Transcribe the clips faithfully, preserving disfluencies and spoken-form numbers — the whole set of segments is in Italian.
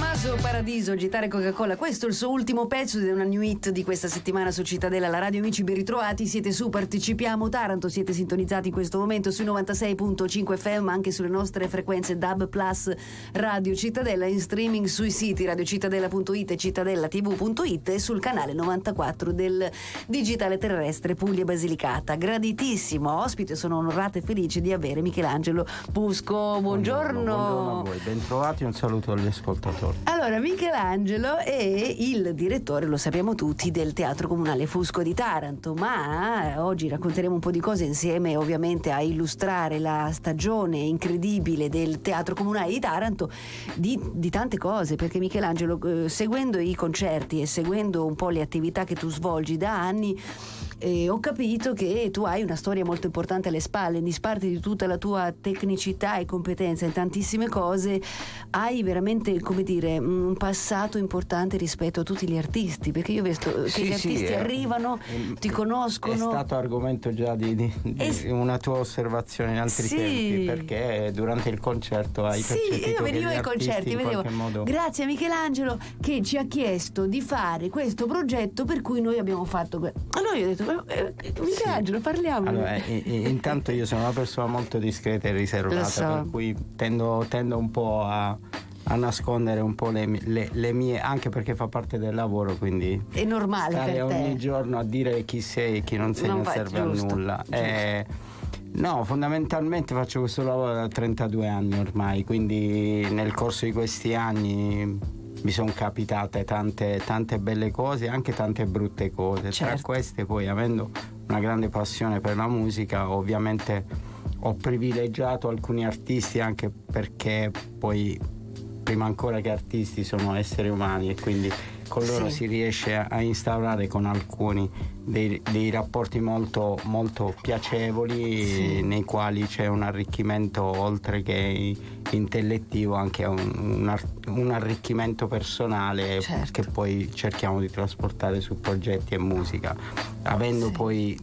Tommaso Paradiso, Gitarre Coca-Cola, questo è il suo ultimo pezzo ed è una new hit di questa settimana su Cittadella, la radio. Amici, ben ritrovati, siete su Partecipiamo Taranto, siete sintonizzati in questo momento sui novantasei virgola cinque F M, anche sulle nostre frequenze D A B Plus Radio Cittadella, in streaming sui siti radiocittadella punto it e cittadella tv punto it e sul canale novantaquattro del digitale terrestre Puglia Basilicata. Graditissimo ospite, sono onorata e felice di avere Michelangelo Fusco. Buongiorno. Buongiorno, buongiorno a voi, bentrovati, un saluto agli ascoltatori. Allora, Michelangelo è il direttore, lo sappiamo tutti, del Teatro Comunale Fusco di Taranto, ma oggi racconteremo un po' di cose insieme, ovviamente, a illustrare la stagione incredibile del Teatro Comunale di Taranto, di, di tante cose, perché Michelangelo, eh, seguendo i concerti e seguendo un po' le attività che tu svolgi da anni, Eh, ho capito che tu hai una storia molto importante alle spalle, in disparte di tutta la tua tecnicità e competenza in tantissime cose, hai veramente, come dire, un passato importante rispetto a tutti gli artisti, perché io ho visto che sì, gli sì, artisti è, arrivano, è, ti conoscono. È stato argomento già di, di, di è, una tua osservazione in altri sì. tempi, perché durante il concerto hai sì, percepito io venivo che gli ai concerti, vedevo, modo... grazie a Michelangelo che ci ha chiesto di fare questo progetto per cui noi abbiamo fatto. Allora io ho detto, eh, Michelangelo, sì. parliamo. Allora, eh, intanto io sono una persona molto discreta e riservata, so. per cui tendo, tendo un po' a, a nascondere un po' le, le, le mie, anche perché fa parte del lavoro, quindi è normale stare per te. ogni giorno a dire chi sei e chi non sei non, non serve giusto, a nulla. Eh, no, fondamentalmente faccio questo lavoro da trentadue anni ormai, quindi nel corso di questi anni mi sono capitate tante, tante belle cose, anche tante brutte cose. Certo. Tra queste, poi, avendo una grande passione per la musica, ovviamente ho privilegiato alcuni artisti, anche perché poi prima ancora che artisti sono esseri umani, e quindi con loro sì. si riesce a instaurare con alcuni dei, dei rapporti molto, molto piacevoli, sì. nei quali c'è un arricchimento, oltre che intellettivo, anche un, un, un arricchimento personale, certo. che poi cerchiamo di trasportare su progetti e musica, avendo sì. poi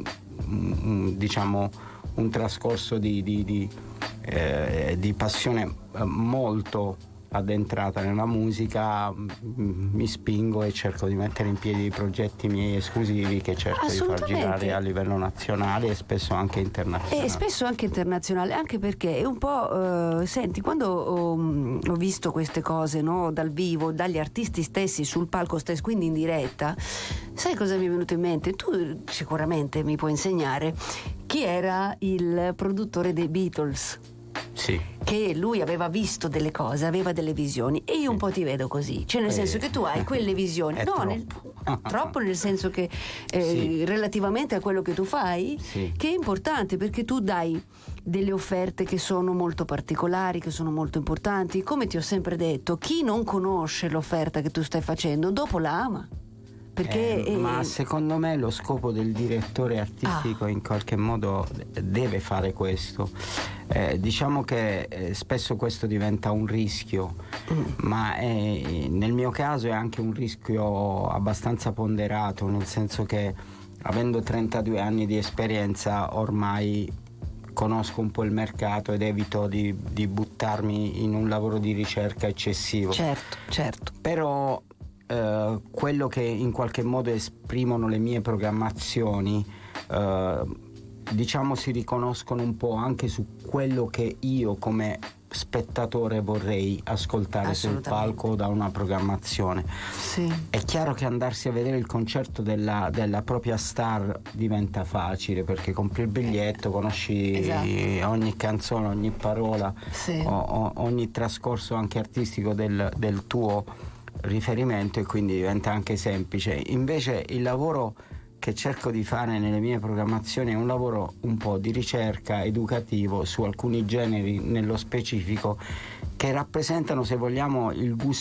diciamo un trascorso di, di, di, eh, di passione molto addentrata nella musica. Mi spingo e cerco di mettere in piedi i progetti miei esclusivi, che cerco di far girare a livello nazionale e spesso anche internazionale. E spesso anche internazionale, anche perché è un po' eh, senti, quando ho, ho visto queste cose, no, dal vivo, dagli artisti stessi sul palco stesso, quindi in diretta, sai cosa mi è venuto in mente? Tu sicuramente mi puoi insegnare chi era il produttore dei Beatles. Sì. Che lui aveva visto delle cose, aveva delle visioni, e io sì. un po' ti vedo così, cioè nel eh, senso che tu hai quelle visioni, no, troppo. Nel, troppo nel senso che eh, sì. relativamente a quello che tu fai, sì. che è importante, perché tu dai delle offerte che sono molto particolari, che sono molto importanti. Come ti ho sempre detto, chi non conosce l'offerta che tu stai facendo dopo la ama. Perché, eh, eh, ma secondo me lo scopo del direttore artistico ah. in qualche modo deve fare questo. Eh, diciamo che eh, spesso questo diventa un rischio, mm. ma eh, nel mio caso è anche un rischio abbastanza ponderato, nel senso che, avendo trentadue anni di esperienza, ormai conosco un po' il mercato ed evito di, di buttarmi in un lavoro di ricerca eccessivo. Certo, certo. Però Uh, quello che in qualche modo esprimono le mie programmazioni, uh, diciamo, si riconoscono un po' anche su quello che io come spettatore vorrei ascoltare sul palco da una programmazione. Sì. È chiaro che andarsi a vedere il concerto della, della propria star diventa facile, perché compri il biglietto, conosci esatto. ogni canzone, ogni parola, sì. o, o, ogni trascorso anche artistico del, del tuo riferimento, e quindi diventa anche semplice. Invece il lavoro che cerco di fare nelle mie programmazioni è un lavoro un po' di ricerca educativo su alcuni generi nello specifico, che rappresentano, se vogliamo, il gusto